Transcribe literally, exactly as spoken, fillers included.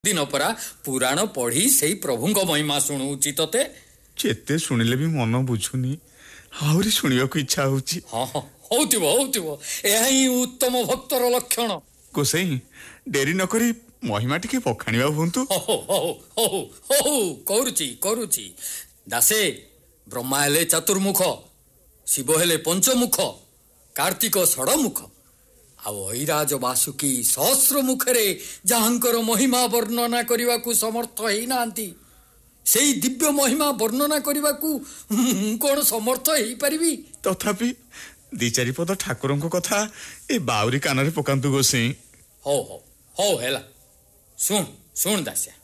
दिन परा पुराण पढ़ी से प्रभु महिमा शुणुची तोते चेते शुणिले भी मन बुझुनी आहरी शुणिया को इच्छा होची। हाँ हाँ होतिबो होतिबो एहा ही उत्तम भक्तर लक्षण। गोसाई डेरी न करी महिमा टिके पखाणिबा हुंतु। हो हो हो हो हो करूची करूची दासे ब्रह्मा हेले चतुर्मुख शिव हेले पंचमुख कार्तिक षडमुख आईराज बासुकी सहस्र मुखरे जहाँकर महिमा वर्णना करने को समर्थ ही नांती से दिव्य महिमा वर्णना करने को कौन समर्थ ही पारिबी। तथापि दी चारि पद ठाकुर कथा ए बाउरी कान रे पकांतु गोसाई। हो हो हो हेला सुन सुन दासिया